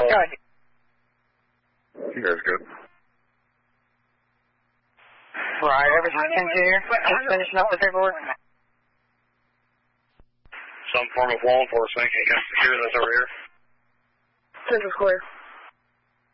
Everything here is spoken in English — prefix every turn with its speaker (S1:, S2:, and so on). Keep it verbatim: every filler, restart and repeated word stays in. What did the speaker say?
S1: call?
S2: Go ahead.
S1: You guys good?
S2: Right, everything's here. Just finishing up the paperwork.
S1: Some form of law enforcement against security that's over here?
S2: This is clear.